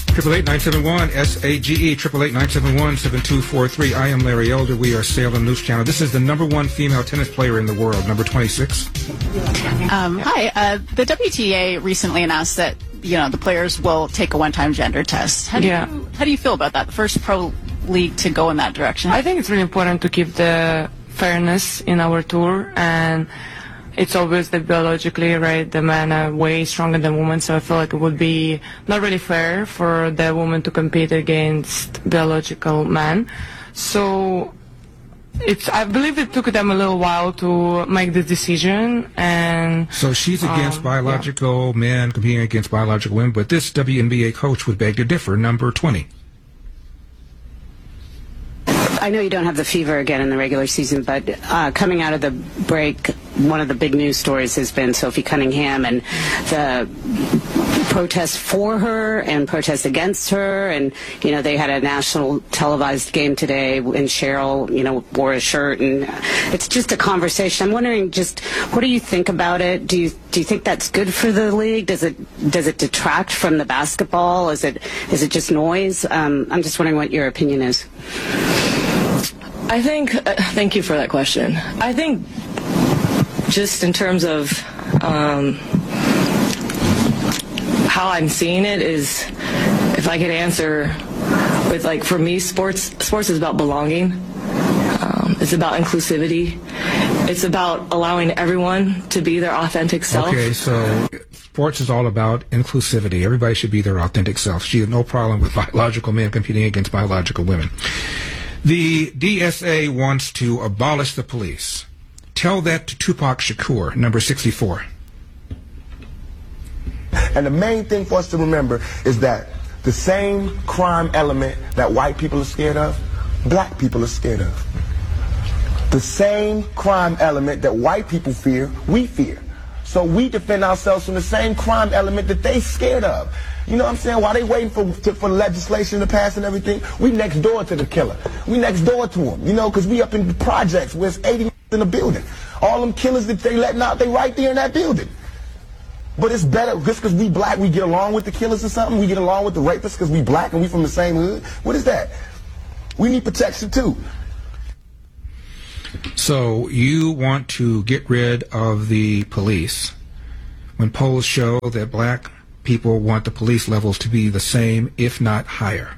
888-971-SAGE, 888-971-7243. I am Larry Elder. We are Salem News Channel. This is the number one female tennis player in the world, number 26. Hi. The WTA recently announced that, the players will take a one-time gender test. How do you feel about that? The first pro league to go in that direction. I think it's really important to keep the fairness in our tour, and it's obvious that biologically, right, the men are way stronger than women, so I feel like it would be not really fair for the woman to compete against biological men. So I believe it took them a little while to make the decision, and so she's against biological men competing against biological women, but this WNBA coach would beg to differ, number 20. I know you don't have the fever again in the regular season, but coming out of the break, one of the big news stories has been Sophie Cunningham and the protests for her and protests against her. And, they had a national televised game today, and Cheryl, wore a shirt. And it's just a conversation. I'm wondering what do you think about it? Do you think that's good for the league? Does it detract from the basketball? Is it just noise? I'm just wondering what your opinion is. I think, thank you for that question. I think just in terms of how I'm seeing it is, if I could answer with, for me, sports is about belonging. It's about inclusivity. It's about allowing everyone to be their authentic self. Okay, so sports is all about inclusivity. Everybody should be their authentic self. She has no problem with biological men competing against biological women. The DSA wants to abolish the police. Tell that to Tupac Shakur, number 64. And the main thing for us to remember is that the same crime element that white people are scared of, black people are scared of. The same crime element that white people fear, we fear. So we defend ourselves from the same crime element that they scared of. You know what I'm saying? While they waiting for legislation to pass and everything, we next door to the killer. We next door to him, because we up in the projects where it's 80 in the building. All them killers that they letting out, they right there in that building. But it's better, just because we black, we get along with the killers or something? We get along with the rapists because we black and we from the same hood? What is that? We need protection too. So you want to get rid of the police when polls show that black people want the police levels to be the same, if not higher.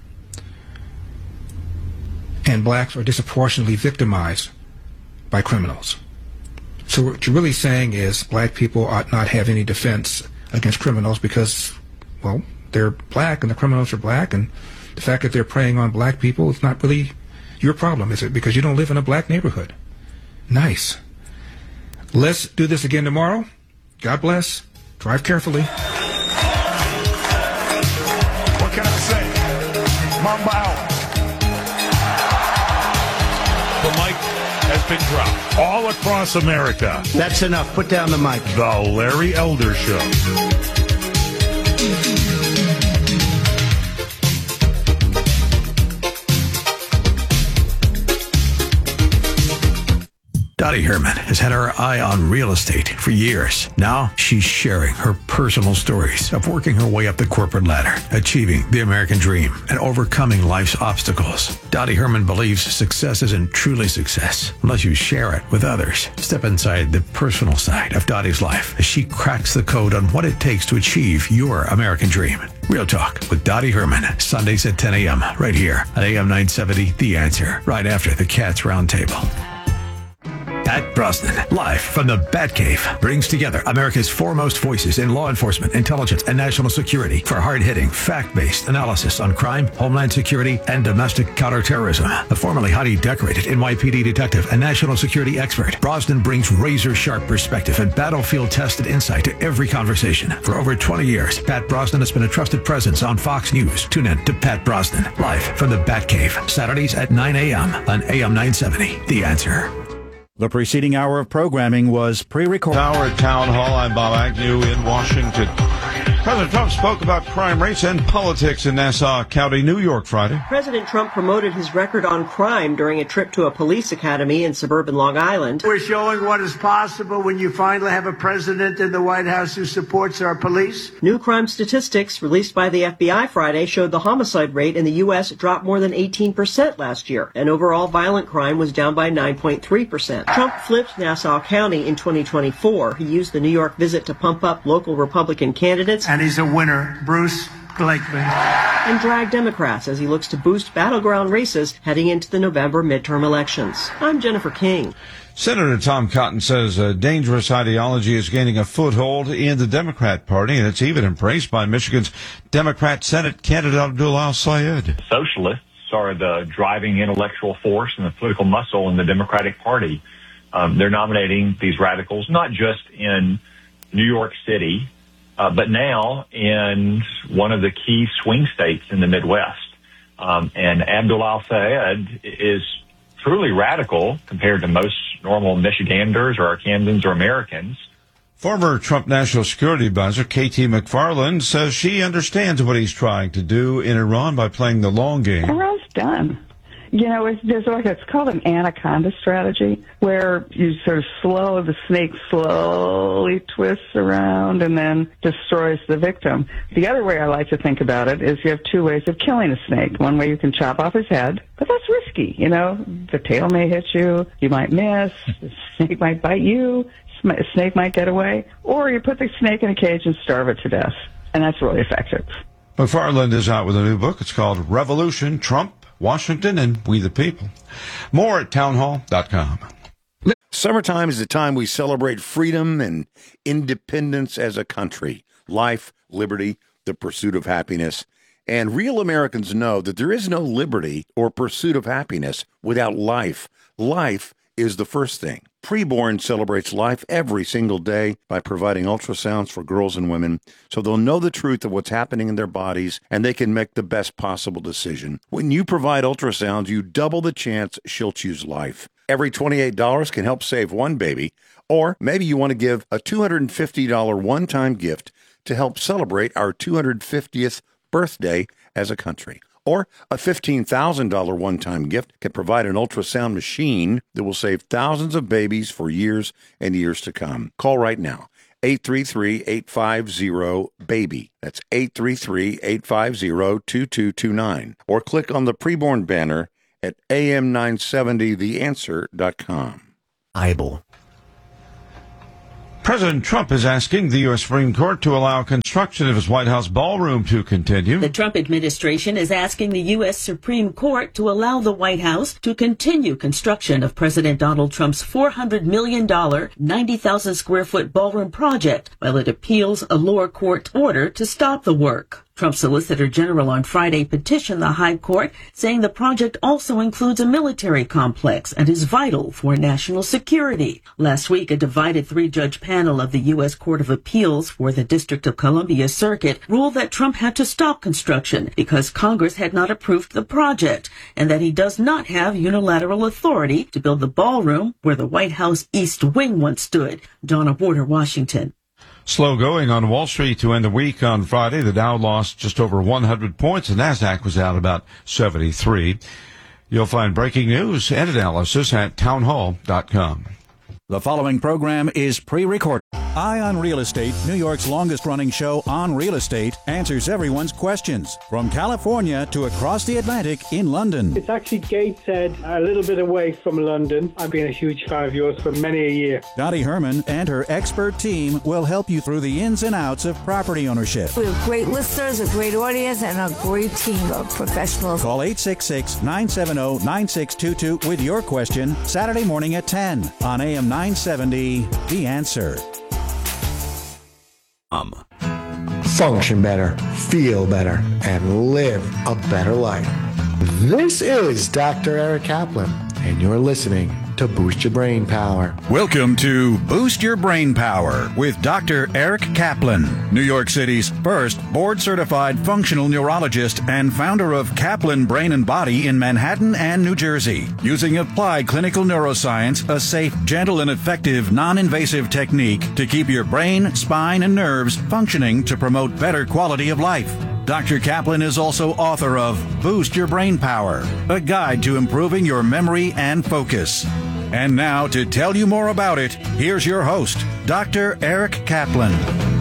And blacks are disproportionately victimized by criminals. So what you're really saying is black people ought not have any defense against criminals because, they're black and the criminals are black, and the fact that they're preying on black people is not really your problem, is it? Because you don't live in a black neighborhood. Nice. Let's do this again tomorrow. God bless. Drive carefully. What can I say? Mamba out. The mic has been dropped all across America. That's enough. Put down the mic. The Larry Elder Show. Dottie Herman has had her eye on real estate for years. Now she's sharing her personal stories of working her way up the corporate ladder, achieving the American dream, and overcoming life's obstacles. Dottie Herman believes success isn't truly success unless you share it with others. Step inside the personal side of Dottie's life as she cracks the code on what it takes to achieve your American dream. Real Talk with Dottie Herman, Sundays at 10 a.m. right here on AM 970, The Answer, right after the Cats Roundtable. Pat Brosnan, live from the Batcave, brings together America's foremost voices in law enforcement, intelligence, and national security for hard-hitting, fact-based analysis on crime, homeland security, and domestic counterterrorism. The formerly highly decorated NYPD detective and national security expert, Brosnan brings razor-sharp perspective and battlefield-tested insight to every conversation. For over 20 years, Pat Brosnan has been a trusted presence on Fox News. Tune in to Pat Brosnan, live from the Batcave, Saturdays at 9 a.m. on AM 970, The Answer. The preceding hour of programming was pre-recorded. Howard Town Hall. I'm Bob Agnew in Washington. President Trump spoke about crime rates and politics in Nassau County, New York, Friday. President Trump promoted his record on crime during a trip to a police academy in suburban Long Island. We're showing what is possible when you finally have a president in the White House who supports our police. New crime statistics released by the FBI Friday showed the homicide rate in the U.S. dropped more than 18% last year, and overall violent crime was down by 9.3%. Trump flipped Nassau County in 2024. He used the New York visit to pump up local Republican candidates. And he's a winner, Bruce Blakeman. And drag Democrats as he looks to boost battleground races heading into the November midterm elections. I'm Jennifer King. Senator Tom Cotton says a dangerous ideology is gaining a foothold in the Democrat Party, and it's even embraced by Michigan's Democrat Senate candidate Abdul al-Sayed. Socialists are the driving intellectual force and the political muscle in the Democratic Party. They're nominating these radicals, not just in New York City, but now in one of the key swing states in the Midwest. And Abdul al-Sayed is truly radical compared to most normal Michiganders or Arkansans or Americans. Former Trump National Security Advisor K.T. McFarland says she understands what he's trying to do in Iran by playing the long game. Iran's done. You know, it's called an anaconda strategy, where you sort of the snake slowly twists around and then destroys the victim. The other way I like to think about it is you have two ways of killing a snake. One way you can chop off his head, but that's risky. You know, the tail may hit you, you might miss, the snake might bite you, a snake might get away, or you put the snake in a cage and starve it to death, and that's really effective. McFarland is out with a new book. It's called Revolution, Trump, Washington, and We the People. More at townhall.com. Summertime is the time we celebrate freedom and independence as a country. Life, liberty, the pursuit of happiness. And real Americans know that there is no liberty or pursuit of happiness without life. Life is the first thing. Preborn celebrates life every single day by providing ultrasounds for girls and women so they'll know the truth of what's happening in their bodies and they can make the best possible decision. When you provide ultrasounds, you double the chance she'll choose life. Every $28 can help save one baby, or maybe you want to give a $250 one-time gift to help celebrate our 250th birthday as a country. Or a $15,000 one-time gift can provide an ultrasound machine that will save thousands of babies for years and years to come. Call right now, 833-850-BABY. That's 833-850-2229. Or click on the preborn banner at am970theanswer.com. Bible. President Trump is asking the U.S. Supreme Court to allow construction of his White House ballroom to continue. The Trump administration is asking the U.S. Supreme Court to allow the White House to continue construction of President Donald Trump's $400 million, 90,000-square-foot ballroom project while it appeals a lower court order to stop the work. Trump's Solicitor General on Friday petitioned the High Court, saying the project also includes a military complex and is vital for national security. Last week, a divided three-judge panel of the U.S. Court of Appeals for the District of Columbia Circuit ruled that Trump had to stop construction because Congress had not approved the project and that he does not have unilateral authority to build the ballroom where the White House East Wing once stood. Donna Warder, Washington. Slow going on Wall Street to end the week on Friday. The Dow lost just over 100 points. The NASDAQ was out about 73. You'll find breaking news and analysis at townhall.com. The following program is pre-recorded. Eye on Real Estate, New York's longest-running show on real estate, answers everyone's questions from California to across the Atlantic in London. It's actually Gateshead, a little bit away from London. I've been a huge fan of yours for many a year. Dottie Herman and her expert team will help you through the ins and outs of property ownership. We have great listeners, a great audience, and a great team of professionals. Call 866-970-9622 with your question Saturday morning at 10 on AM 970, The Answer. Function better, feel better, and live a better life. This is Dr. Eric Kaplan, and you're listening to boost your brain power. Welcome to Boost Your Brain Power with Dr. Eric Kaplan, New York City's first board-certified functional neurologist and founder of Kaplan Brain and Body in Manhattan and New Jersey. Using applied clinical neuroscience, a safe, gentle, and effective non-invasive technique to keep your brain, spine, and nerves functioning to promote better quality of life. Dr. Kaplan is also author of Boost Your Brain Power, a guide to improving your memory and focus. And now, to tell you more about it, here's your host, Dr. Eric Kaplan.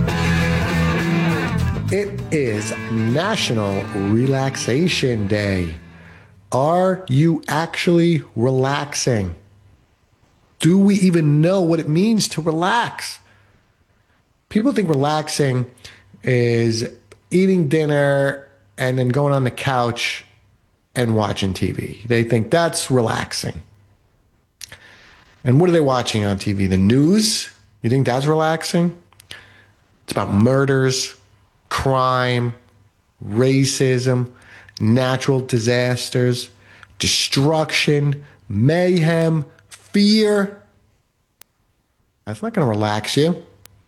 It is National Relaxation Day. Are you actually relaxing? Do we even know what it means to relax? People think relaxing is eating dinner and then going on the couch and watching TV. They think that's relaxing. And what are they watching on TV? The news? You think that's relaxing? It's about murders, crime, racism, natural disasters, destruction, mayhem, fear. That's not going to relax you.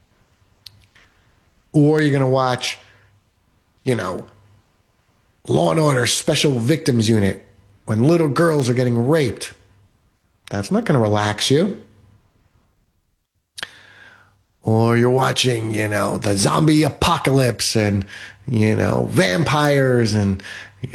Or you're going to watch, Law and Order Special Victims Unit when little girls are getting raped. That's not going to relax you. Or you're watching, the zombie apocalypse and, vampires and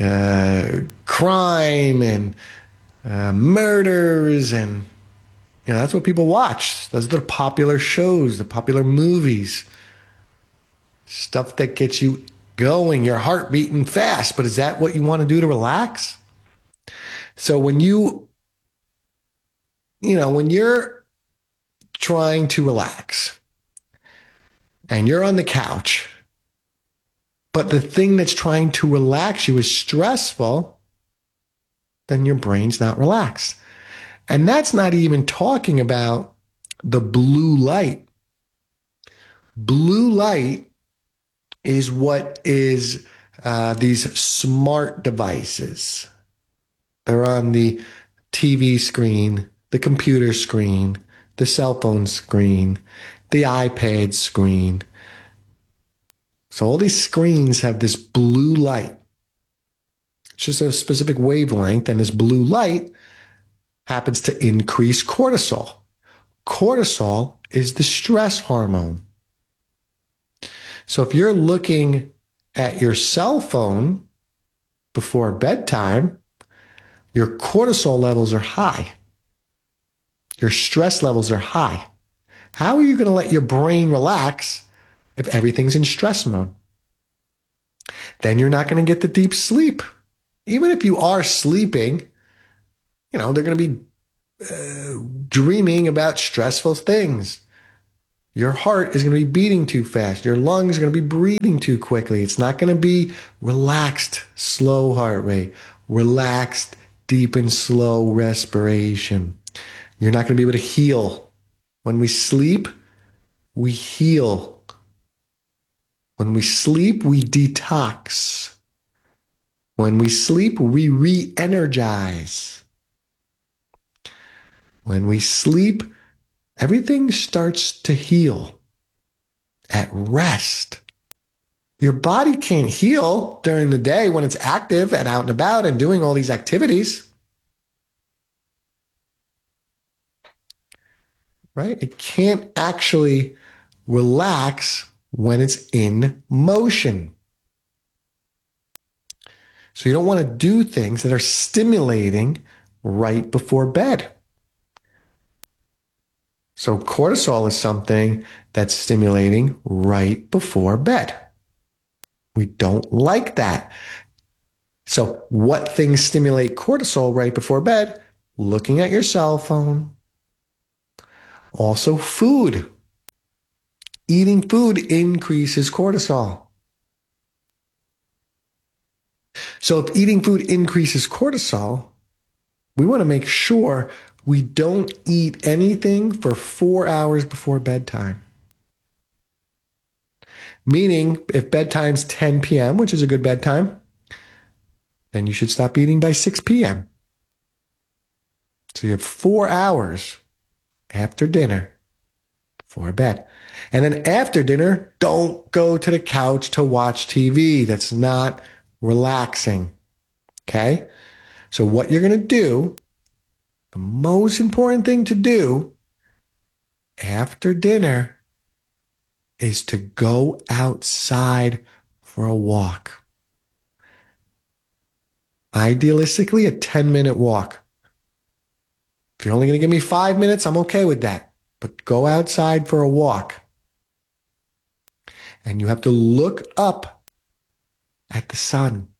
crime and murders. And, that's what people watch. Those are the popular shows, the popular movies. Stuff that gets you going, your heart beating fast. But is that what you want to do to relax? So when when you're trying to relax and you're on the couch, but the thing that's trying to relax you is stressful, then your brain's not relaxed. And that's not even talking about the blue light. Blue light is what is these smart devices. They're on the TV screen, the computer screen, the cell phone screen, the iPad screen. So all these screens have this blue light. It's just a specific wavelength, and this blue light happens to increase cortisol. Cortisol is the stress hormone. So if you're looking at your cell phone before bedtime, your cortisol levels are high. Your stress levels are high. How are you going to let your brain relax if everything's in stress mode? Then you're not going to get the deep sleep. Even if you are sleeping, they're going to be dreaming about stressful things. Your heart is going to be beating too fast. Your lungs are going to be breathing too quickly. It's not going to be relaxed, slow heart rate, relaxed, deep and slow respiration. You're not going to be able to heal. When we sleep, we heal. When we sleep, we detox. When we sleep, we re-energize. When we sleep, everything starts to heal at rest. Your body can't heal during the day when it's active and out and about and doing all these activities. Right? It can't actually relax when it's in motion. So you don't want to do things that are stimulating right before bed. So cortisol is something that's stimulating right before bed. We don't like that. So what things stimulate cortisol right before bed? Looking at your cell phone. Also food. Eating food increases cortisol. So if eating food increases cortisol, we want to make sure we don't eat anything for 4 hours before bedtime. Meaning, if bedtime's 10 p.m., which is a good bedtime, then you should stop eating by 6 p.m. So you have 4 hours after dinner before bed. And then after dinner, don't go to the couch to watch TV. That's not relaxing. Okay? So what you're going to do, the most important thing to do after dinner is to go outside for a walk. Idealistically, a 10-minute walk. If you're only going to give me 5 minutes, I'm okay with that. But go outside for a walk. And you have to look up at the sun.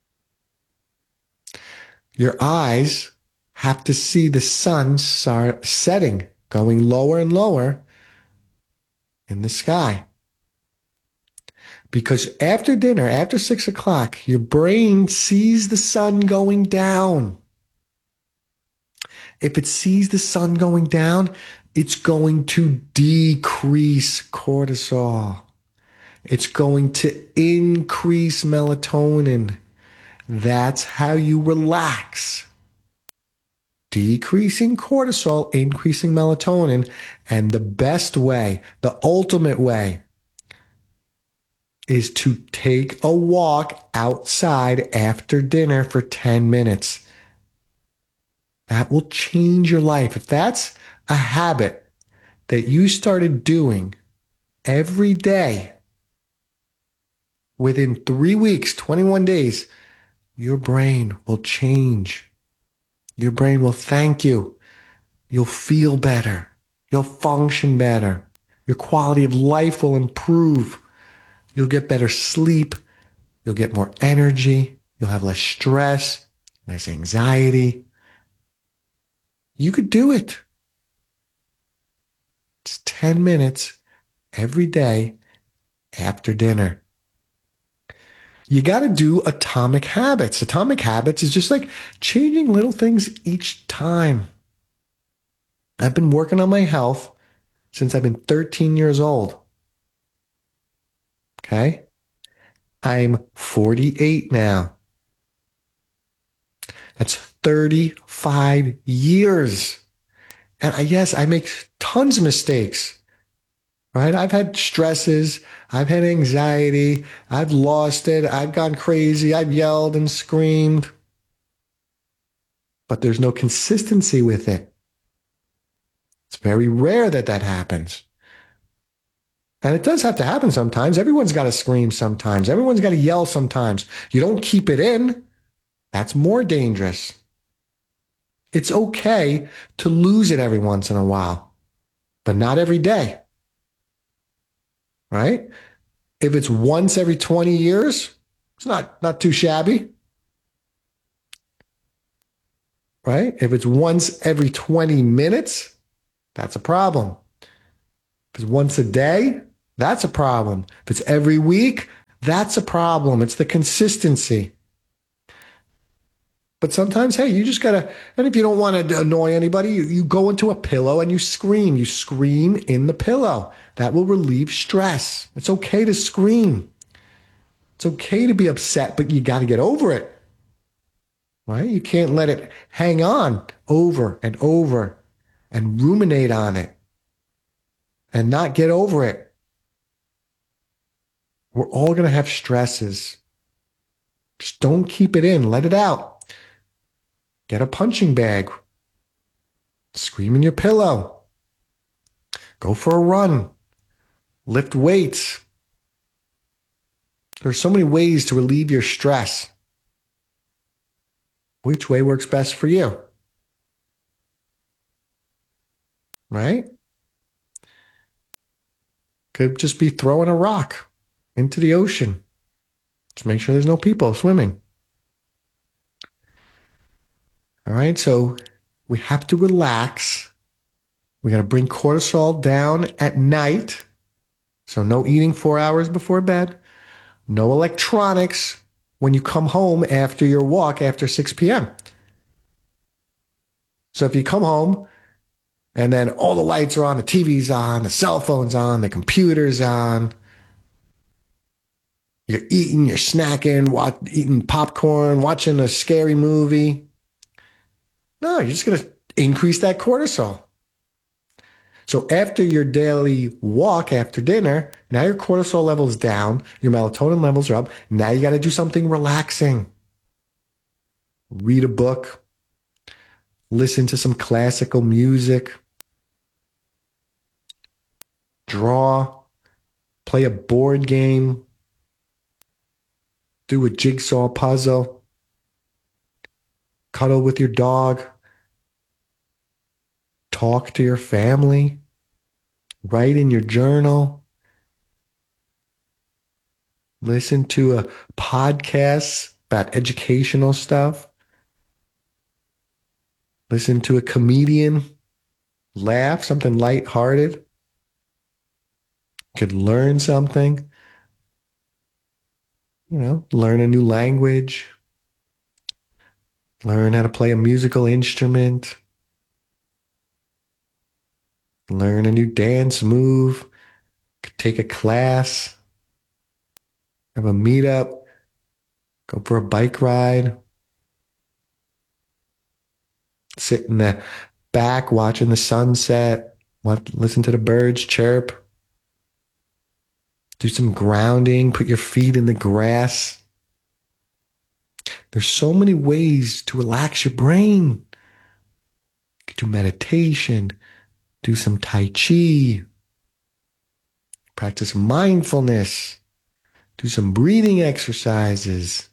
Your eyes have to see the sun start setting, going lower and lower in the sky. Because after dinner, after 6 o'clock, your brain sees the sun going down. If it sees the sun going down, it's going to decrease cortisol. It's going to increase melatonin. That's how you relax. Decreasing cortisol, increasing melatonin, and the best way, the ultimate way, is to take a walk outside after dinner for 10 minutes. That will change your life. If that's a habit that you started doing every day, within 3 weeks, 21 days, your brain will change. Your brain will thank you. You'll feel better. You'll function better. Your quality of life will improve. You'll get better sleep. You'll get more energy. You'll have less stress, less anxiety. You could do it. It's 10 minutes every day after dinner. You got to do atomic habits. Atomic habits is just like changing little things each time. I've been working on my health since I've been 13 years old. Okay? I'm 48 now. That's 35 years. And yes, I make tons of mistakes. Right? I've had stresses. I've had anxiety. I've lost it. I've gone crazy. I've yelled and screamed. But there's no consistency with it. It's very rare that that happens. And it does have to happen sometimes. Everyone's got to scream sometimes. Everyone's got to yell sometimes. You don't keep it in. That's more dangerous. It's okay to lose it every once in a while, but not every day. Right? If it's once every 20 years, it's not too shabby. Right? If it's once every 20 minutes, that's a problem. If it's once a day, that's a problem. If it's every week, that's a problem. It's the consistency. But sometimes, hey, you just gotta, and if you don't want to annoy anybody, you go into a pillow and you scream. You scream in the pillow. That will relieve stress. It's okay to scream. It's okay to be upset, but you got to get over it. Right? You can't let it hang on over and over and ruminate on it and not get over it. We're all going to have stresses. Just don't keep it in. Let it out. Get a punching bag. Scream in your pillow. Go for a run. Lift weights. There's so many ways to relieve your stress. Which way works best for you? Right? Could just be throwing a rock into the ocean. Just make sure there's no people swimming. All right, so we have to relax. We got to bring cortisol down at night. So no eating 4 hours before bed. No electronics when you come home after your walk after 6 p.m. So if you come home and then all the lights are on, the TV's on, the cell phone's on, the computer's on, you're eating, you're snacking, eating popcorn, watching a scary movie. No, you're just going to increase that cortisol. So after your daily walk after dinner, now your cortisol level's down, your melatonin levels are up. Now you got to do something relaxing. Read a book, listen to some classical music, draw, play a board game, do a jigsaw puzzle, cuddle with your dog, talk to your family, write in your journal, listen to a podcast about educational stuff, listen to a comedian, laugh, something lighthearted, could learn something, learn a new language, learn how to play a musical instrument, learn a new dance move, take a class, have a meetup, go for a bike ride, sit in the back watching the sunset, listen to the birds chirp, do some grounding, put your feet in the grass. There's so many ways to relax your brain. You could do meditation, do some Tai Chi, practice mindfulness, do some breathing exercises,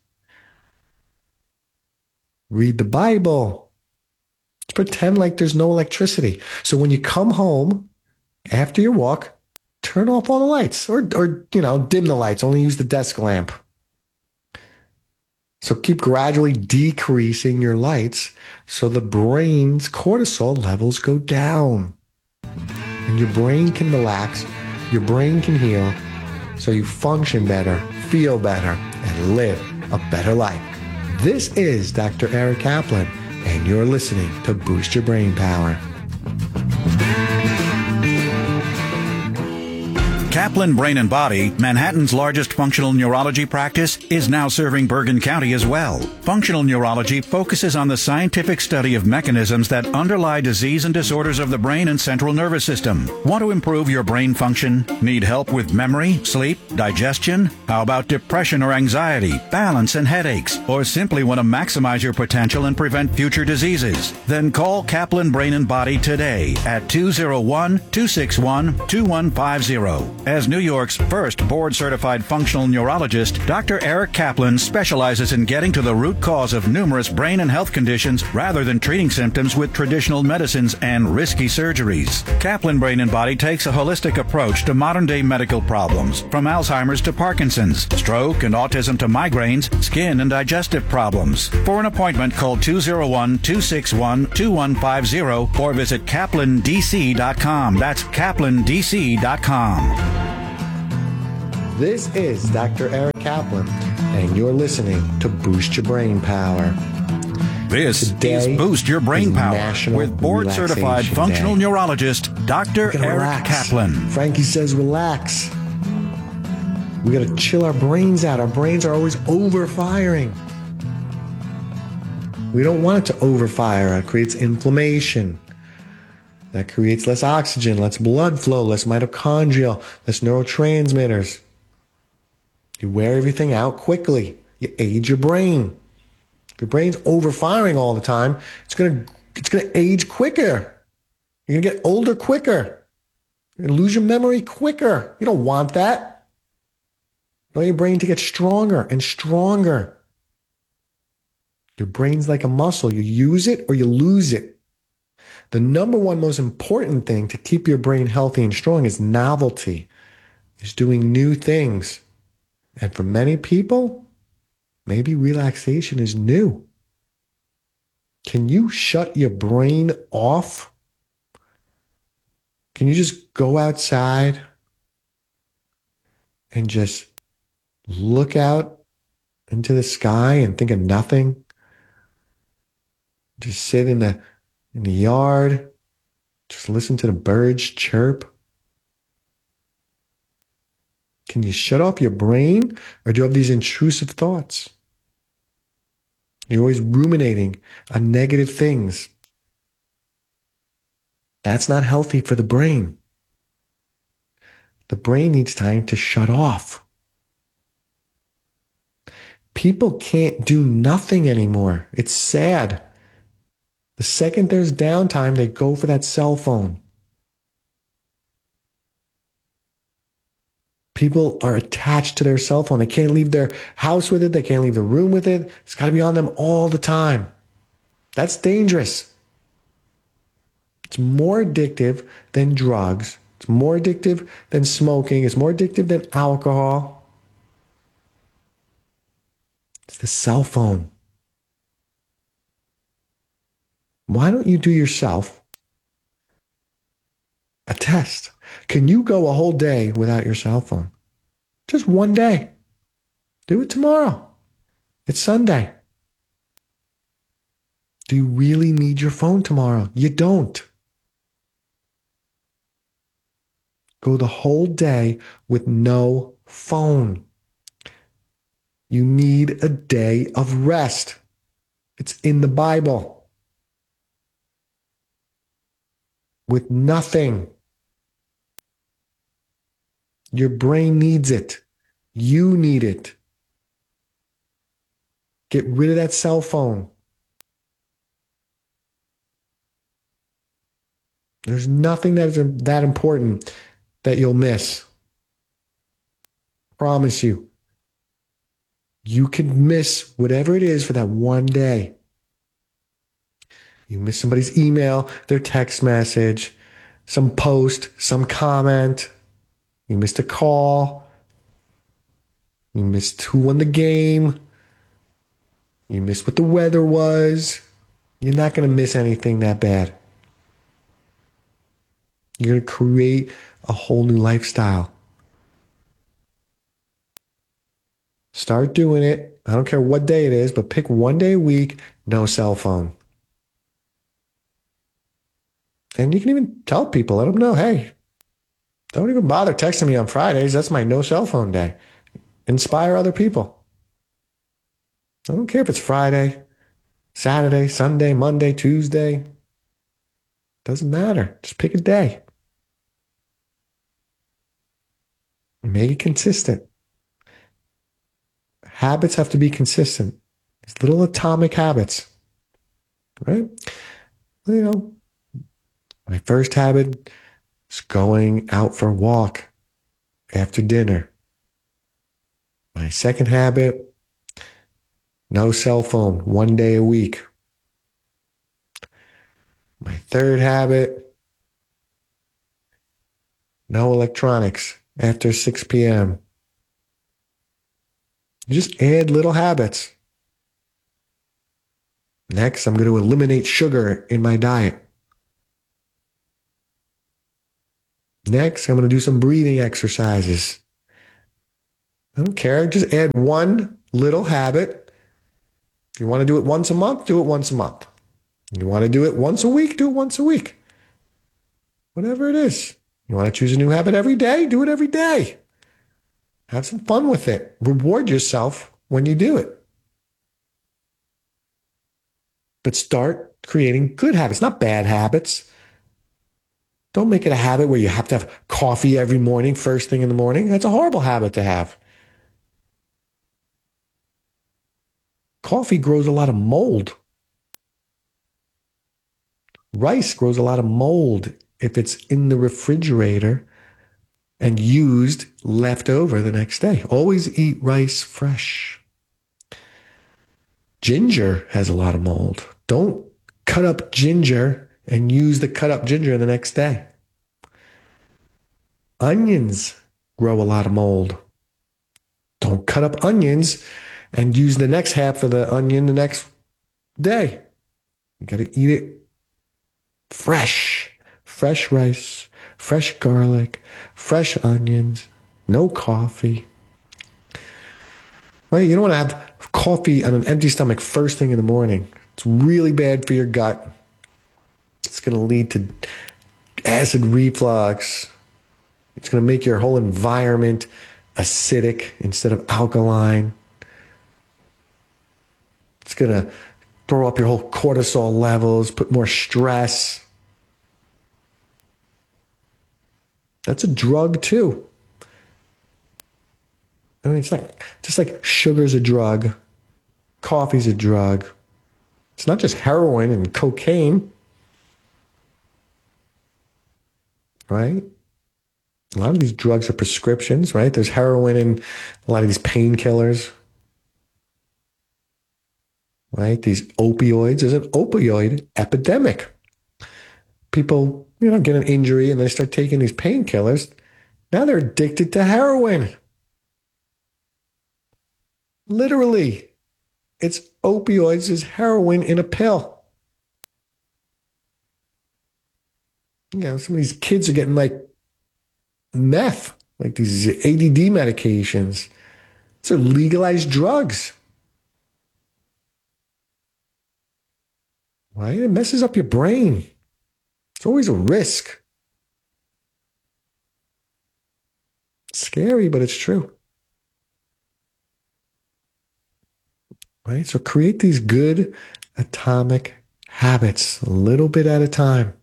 read the Bible. Just pretend like there's no electricity. So when you come home after your walk, turn off all the lights or dim the lights, only use the desk lamp. So keep gradually decreasing your lights so the brain's cortisol levels go down. And your brain can relax, your brain can heal, so you function better, feel better, and live a better life. This is Dr. Eric Kaplan, and you're listening to Boost Your Brain Power. Kaplan Brain and Body, Manhattan's largest functional neurology practice, is now serving Bergen County as well. Functional neurology focuses on the scientific study of mechanisms that underlie disease and disorders of the brain and central nervous system. Want to improve your brain function? Need help with memory, sleep, digestion? How about depression or anxiety, balance and headaches? Or simply want to maximize your potential and prevent future diseases? Then call Kaplan Brain and Body today at 201-261-2150. As New York's first board-certified functional neurologist, Dr. Eric Kaplan specializes in getting to the root cause of numerous brain and health conditions rather than treating symptoms with traditional medicines and risky surgeries. Kaplan Brain and Body takes a holistic approach to modern-day medical problems, from Alzheimer's to Parkinson's, stroke and autism to migraines, skin and digestive problems. For an appointment, call 201-261-2150 or visit kaplandc.com. That's kaplandc.com. This is Dr. Eric Kaplan, and you're listening to Boost Your Brain Power. This is Boost Your Brain Power with board-certified functional neurologist, Dr. Eric Kaplan. Frankie says relax. We got to chill our brains out. Our brains are always overfiring. We don't want it to overfire. It creates inflammation. That creates less oxygen, less blood flow, less mitochondria, less neurotransmitters. You wear everything out quickly. You age your brain. If your brain's overfiring all the time, it's gonna age quicker. You're gonna get older quicker. You're gonna lose your memory quicker. You don't want that. You want your brain to get stronger and stronger. Your brain's like a muscle. You use it or you lose it. The number one most important thing to keep your brain healthy and strong is novelty, is doing new things. And for many people, maybe relaxation is new. Can you shut your brain off? Can you just go outside and just look out into the sky and think of nothing? Just sit in the yard, just listen to the birds chirp. Can you shut off your brain, or do you have these intrusive thoughts? You're always ruminating on negative things. That's not healthy for the brain. The brain needs time to shut off. People can't do nothing anymore. It's sad. The second there's downtime, they go for that cell phone. People are attached to their cell phone. They can't leave their house with it. They can't leave the room with it. It's got to be on them all the time. That's dangerous. It's more addictive than drugs. It's more addictive than smoking. It's more addictive than alcohol. It's the cell phone. Why don't you do yourself a test? Can you go a whole day without your cell phone? Just one day. Do it tomorrow. It's Sunday. Do you really need your phone tomorrow? You don't. Go the whole day with no phone. You need a day of rest. It's in the Bible. With nothing. Your brain needs it. You need it. Get rid of that cell phone. There's nothing that's that important that you'll miss. Promise you. You can miss whatever it is for that one day. You miss somebody's email, their text message, some post, some comment. You missed a call. You missed who won the game. You missed what the weather was. You're not going to miss anything that bad. You're going to create a whole new lifestyle. Start doing it. I don't care what day it is, but pick one day a week, no cell phone. And you can even tell people, let them know, hey, don't even bother texting me on Fridays. That's my no cell phone day. Inspire other people. I don't care if it's Friday, Saturday, Sunday, Monday, Tuesday. Doesn't matter. Just pick a day. Make it consistent. Habits have to be consistent. These little atomic habits. Right? You know, my first habit is going out for a walk after dinner. My second habit, no cell phone, one day a week. My third habit, no electronics after 6 p.m. You just add little habits. Next, I'm going to eliminate sugar in my diet. Next, I'm going to do some breathing exercises. I don't care. Just add one little habit. If you want to do it once a month, do it once a month. If you want to do it once a week, do it once a week. Whatever it is. You want to choose a new habit every day, do it every day. Have some fun with it. Reward yourself when you do it. But start creating good habits, not bad habits. Don't make it a habit where you have to have coffee every morning, first thing in the morning. That's a horrible habit to have. Coffee grows a lot of mold. Rice grows a lot of mold if it's in the refrigerator and used left over the next day. Always eat rice fresh. Ginger has a lot of mold. Don't cut up ginger and use the cut up ginger the next day. Onions grow a lot of mold. Don't cut up onions and use the next half of the onion the next day. You got to eat it fresh. Fresh rice, fresh garlic, fresh onions, no coffee. Right? You don't want to have coffee on an empty stomach first thing in the morning. It's really bad for your gut. It's going to lead to acid reflux. It's going to make your whole environment acidic instead of alkaline. It's going to throw up your whole cortisol levels, put more stress. That's a drug too. I mean, it's like just like sugar's a drug, coffee's a drug. It's not just heroin and cocaine, right? A lot of these drugs are prescriptions, right? There's heroin in a lot of these painkillers, right? These opioids. There's an opioid epidemic. People, get an injury and they start taking these painkillers. Now they're addicted to heroin. Literally, it's opioids, is heroin in a pill. Some of these kids are getting like meth, like these ADD medications. These are legalized drugs. Right? It messes up your brain. It's always a risk. It's scary, but it's true. Right? So create these good atomic habits, a little bit at a time.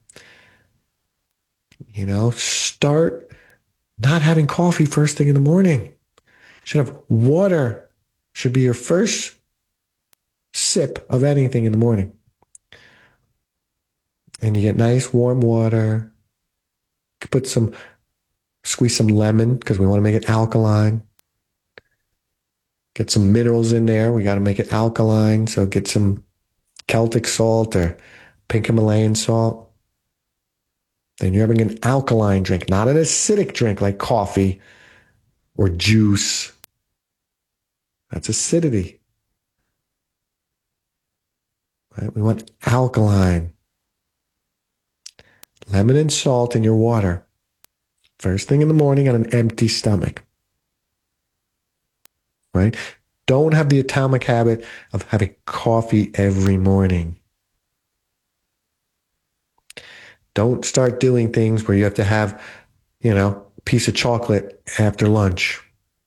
Start not having coffee first thing in the morning. You should have water, should be your first sip of anything in the morning. And you get nice warm water. You could squeeze some lemon because we want to make it alkaline. Get some minerals in there. We got to make it alkaline. So get some Celtic salt or pink Himalayan salt. Then you're having an alkaline drink, not an acidic drink like coffee or juice. That's acidity. Right? We want alkaline. Lemon and salt in your water. First thing in the morning on an empty stomach. Right? Don't have the atomic habit of having coffee every morning. Don't start doing things where you have to have, a piece of chocolate after lunch.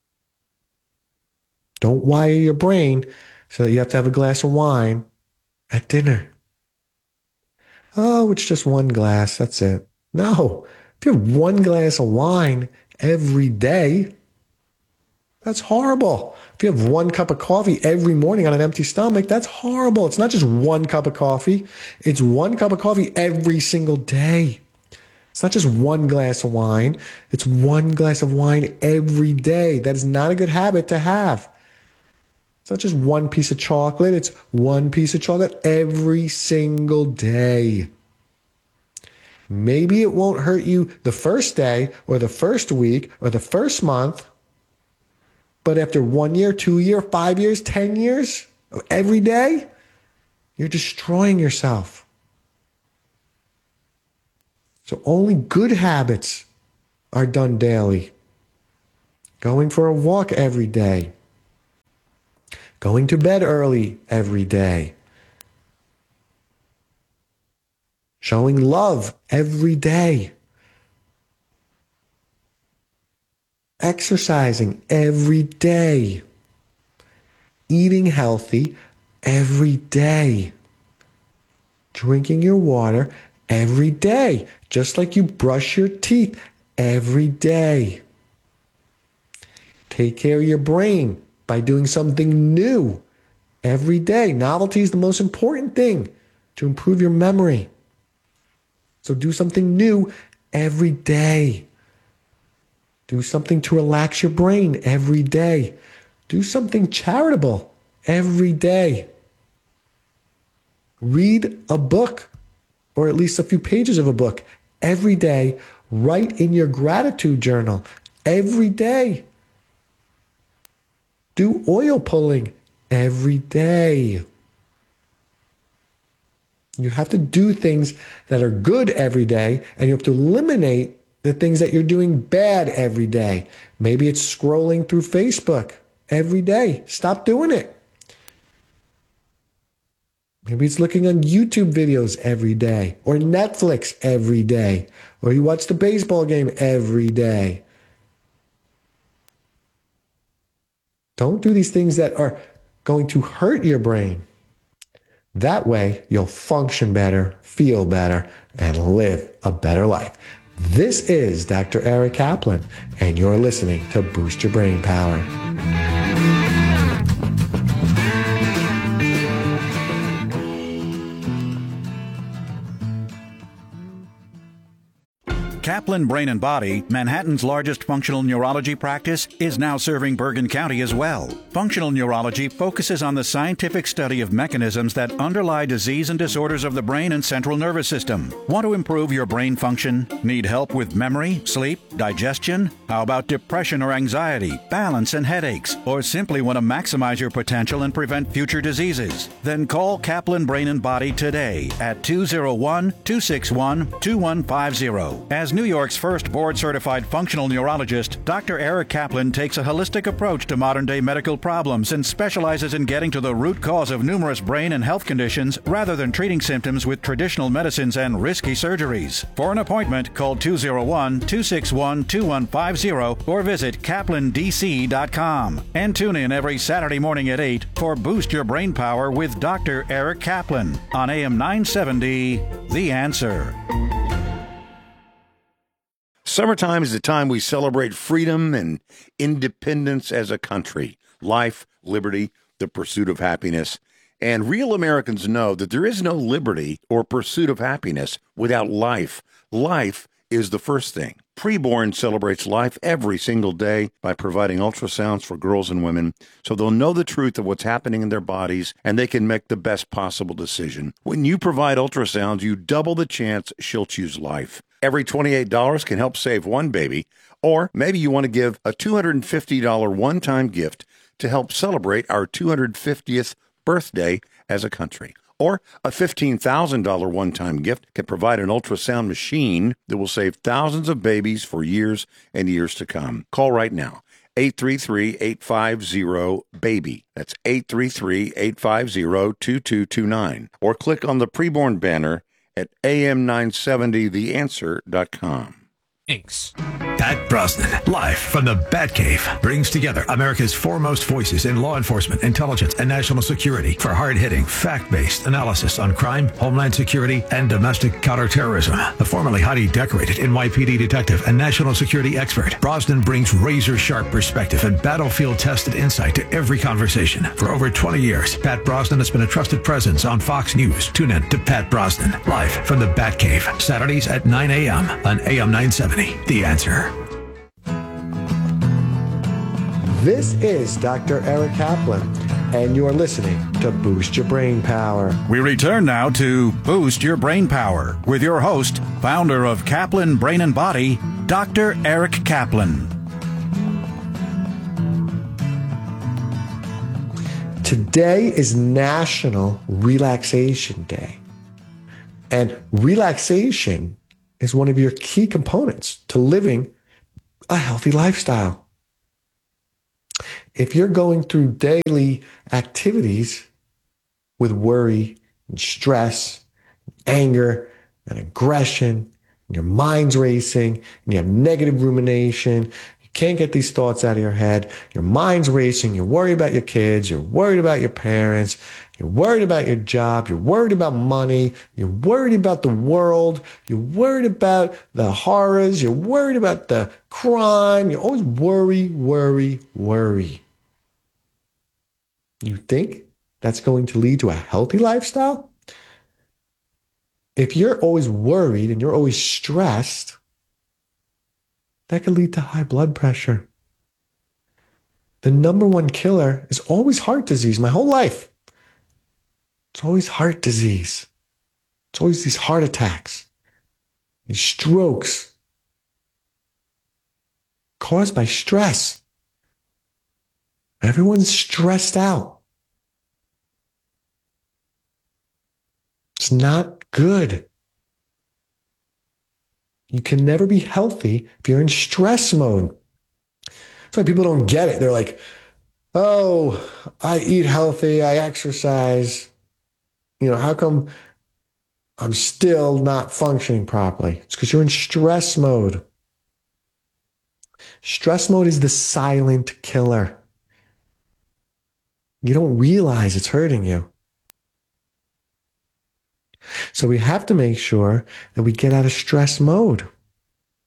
Don't wire your brain so that you have to have a glass of wine at dinner. Oh, it's just one glass. That's it. No. If you have one glass of wine every day, that's horrible. If you have one cup of coffee every morning on an empty stomach, that's horrible. It's not just one cup of coffee. It's one cup of coffee every single day. It's not just one glass of wine. It's one glass of wine every day. That is not a good habit to have. It's not just one piece of chocolate. It's one piece of chocolate every single day. Maybe it won't hurt you the first day or the first week or the first month. But after 1 year, 2 years, 5 years, 10 years, every day, you're destroying yourself. So only good habits are done daily. Going for a walk every day. Going to bed early every day. Showing love every day. Exercising every day. Eating healthy every day. Drinking your water every day, just like you brush your teeth every day. Take care of your brain by doing something new every day. Novelty is the most important thing to improve your memory. So do something new every day. Do something to relax your brain every day. Do something charitable every day. Read a book, or at least a few pages of a book, every day. Write in your gratitude journal every day. Do oil pulling every day. You have to do things that are good every day, and you have to eliminate the things that you're doing bad every day. Maybe it's scrolling through Facebook every day. Stop doing it. Maybe it's looking on YouTube videos every day, or Netflix every day, or you watch the baseball game every day. Don't do these things that are going to hurt your brain. That way, you'll function better, feel better, and live a better life. This is Dr. Eric Kaplan, and you're listening to Boost Your Brain Power. Kaplan Brain and Body, Manhattan's largest functional neurology practice, is now serving Bergen County as well. Functional neurology focuses on the scientific study of mechanisms that underlie disease and disorders of the brain and central nervous system. Want to improve your brain function? Need help with memory, sleep, digestion? How about depression or anxiety, balance and headaches? Or simply want to maximize your potential and prevent future diseases? Then call Kaplan Brain and Body today at 201-261-2150. As New York's first board-certified functional neurologist, Dr. Eric Kaplan takes a holistic approach to modern-day medical problems and specializes in getting to the root cause of numerous brain and health conditions rather than treating symptoms with traditional medicines and risky surgeries. For an appointment, call 201-261-2150 or visit kaplandc.com. And tune in every Saturday morning at 8 for Boost Your Brain Power with Dr. Eric Kaplan on AM 970, The Answer. Summertime is the time we celebrate freedom and independence as a country, life, liberty, the pursuit of happiness. And real Americans know that there is no liberty or pursuit of happiness without life. Life is the first thing. Preborn celebrates life every single day by providing ultrasounds for girls and women so they'll know the truth of what's happening in their bodies and they can make the best possible decision. When you provide ultrasounds, you double the chance she'll choose life. Every $28 can help save one baby, or maybe you want to give a $250 one-time gift to help celebrate our 250th birthday as a country. Or a $15,000 one-time gift can provide an ultrasound machine that will save thousands of babies for years and years to come. Call right now. 833-850-BABY. That's 833-850-2229. Or click on the preborn banner at am970theanswer.com. Thanks. Pat Brosnan, live from the Batcave, brings together America's foremost voices in law enforcement, intelligence, and national security for hard-hitting, fact-based analysis on crime, homeland security, and domestic counterterrorism. The formerly highly decorated NYPD detective and national security expert, Brosnan brings razor-sharp perspective and battlefield-tested insight to every conversation. For over 20 years, Pat Brosnan has been a trusted presence on Fox News. Tune in to Pat Brosnan, live from the Batcave, Saturdays at 9 a.m. on AM 970. The Answer. This is Dr. Eric Kaplan, and you're listening to Boost Your Brain Power. We return now to Boost Your Brain Power with your host, founder of Kaplan Brain and Body, Dr. Eric Kaplan. Today is National Relaxation Day. And relaxation is one of your key components to living a healthy lifestyle. If you're going through daily activities with worry and stress, anger and aggression, and your mind's racing, and you have negative rumination, you can't get these thoughts out of your head, your mind's racing, you're worried about your kids, you're worried about your parents, you're worried about your job, you're worried about money, you're worried about the world, you're worried about the horrors, you're worried about the crime, you always worry, worry, worry. You think that's going to lead to a healthy lifestyle? If you're always worried and you're always stressed, that could lead to high blood pressure. The number one killer is always heart disease. My whole life, it's always heart disease. It's always these heart attacks, these strokes caused by stress. Everyone's stressed out. It's not good. You can never be healthy if you're in stress mode. That's why people don't get it. They're like, oh, I eat healthy, I exercise. How come I'm still not functioning properly? It's because you're in stress mode. Stress mode is the silent killer. You don't realize it's hurting you. So we have to make sure that we get out of stress mode.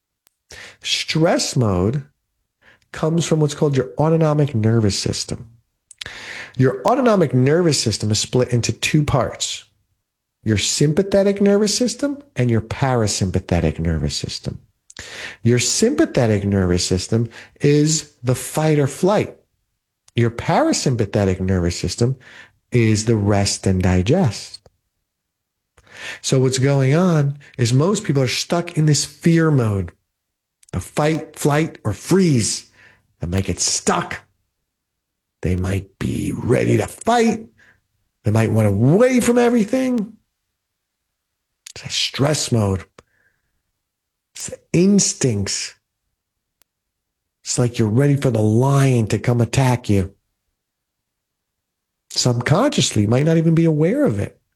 Stress mode comes from what's called your autonomic nervous system. Your autonomic nervous system is split into two parts: your sympathetic nervous system and your parasympathetic nervous system. Your sympathetic nervous system is the fight or flight. Your parasympathetic nervous system is the rest and digest. So what's going on is most people are stuck in this fear mode, a fight, flight, or freeze. They might get stuck. They might be ready to fight. They might want away from everything. It's a stress mode. It's the instincts. It's like you're ready for the lion to come attack you. Subconsciously, you might not even be aware of it.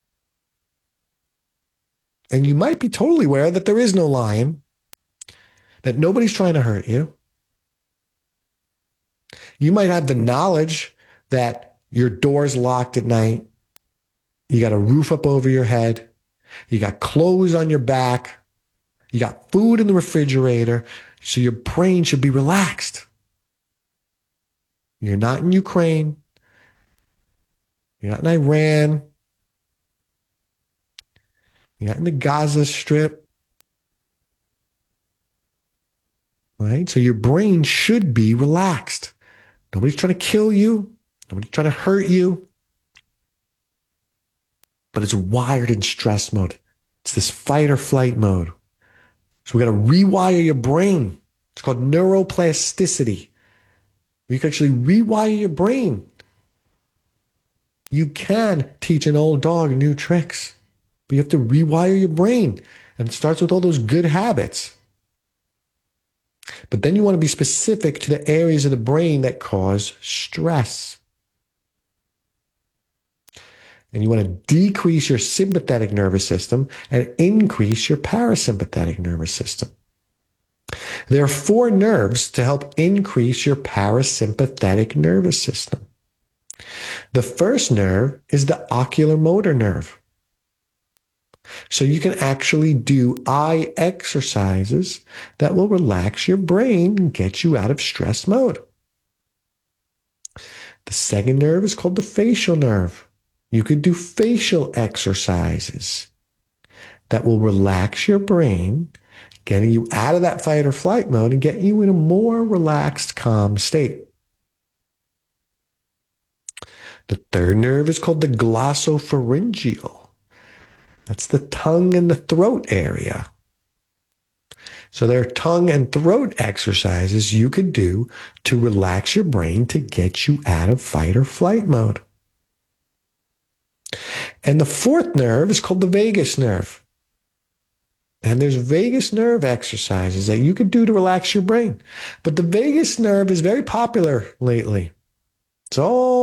And you might be totally aware that there is no lion, that nobody's trying to hurt you. You might have the knowledge that your door's locked at night. You got a roof up over your head. You got clothes on your back. You got food in the refrigerator. So your brain should be relaxed. You're not in Ukraine. You're not in Iran. You're not in the Gaza Strip. Right? So your brain should be relaxed. Nobody's trying to kill you. Nobody's trying to hurt you. But it's wired in stress mode. It's this fight or flight mode. So we got to rewire your brain. It's called neuroplasticity. You can actually rewire your brain. You can teach an old dog new tricks, but you have to rewire your brain. And it starts with all those good habits. But then you want to be specific to the areas of the brain that cause stress. And you want to decrease your sympathetic nervous system and increase your parasympathetic nervous system. There are 4 nerves to help increase your parasympathetic nervous system. The first nerve is the oculomotor nerve. So you can actually do eye exercises that will relax your brain and get you out of stress mode. The second nerve is called the facial nerve. You could do facial exercises that will relax your brain, getting you out of that fight or flight mode and getting you in a more relaxed, calm state. The third nerve is called the glossopharyngeal. That's the tongue and the throat area. So there are tongue and throat exercises you could do to relax your brain to get you out of fight or flight mode. And the fourth nerve is called the vagus nerve. And there's vagus nerve exercises that you could do to relax your brain. But the vagus nerve is very popular lately. It's all